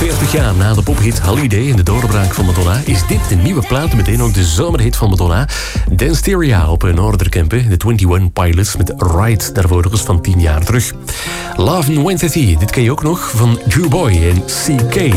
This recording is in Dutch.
40 jaar na de pophit Holiday en de doorbraak van Madonna is dit de nieuwe plaat en meteen ook de zomerhit van Madonna. Danceteria op Noorderkamp, de 21 Pilots met Ride, daarvoor nog eens van 10 jaar terug. Love in Wednesday, dit ken je ook nog van Drew Boy en CK.